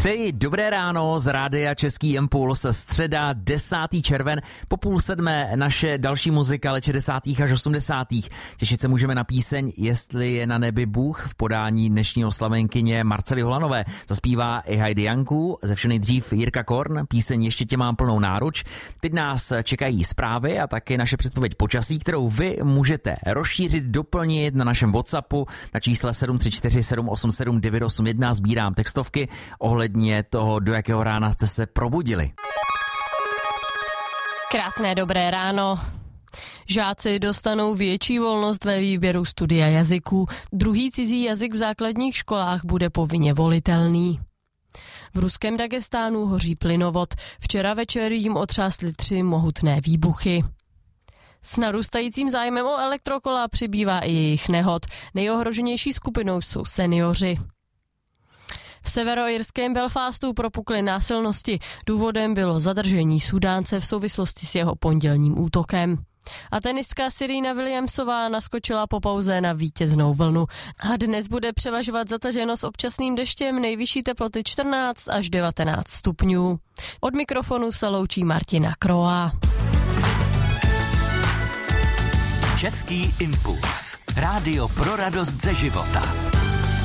Přeji dobré ráno z rádia Český impuls, středa 10. červen, po 6:30 naše další muzika let 60. až 80. Těšit se můžeme na píseň Jestli je na nebi Bůh v podání dnešní oslavenkyně Marcely Holanové. Zaspívá i Heidi Janku, ze všeho nejdřív Jirka Korn, píseň Ještě tě mám plnou náruč. Teď nás čekají zprávy a taky naše předpověď počasí, kterou vy můžete rozšířit, doplnit na našem WhatsAppu na čísle 734 787 981. Sbírám textovky ohledně toho, do jakého rána jste se probudili. Krásné dobré ráno. Žáci dostanou větší volnost ve výběru studia jazyků. Druhý cizí jazyk v základních školách bude povinně volitelný. V ruském Dagestánu hoří plynovod. Včera večer jim otřásly 3 mohutné výbuchy. S narůstajícím zájmem o elektrokola přibývá i jejich nehod. Nejohroženější skupinou jsou seniori. V severoirském Belfastu propukly násilnosti. Důvodem bylo zadržení Sudánce v souvislosti s jeho pondělním útokem. A tenistka Serena Williamsová naskočila po pauze na vítěznou vlnu. A dnes bude převažovat zataženo s občasným deštěm, nejvyšší teploty 14 až 19 stupňů. Od mikrofonu se loučí Martina Kroa. Český impuls. Rádio pro radost ze života.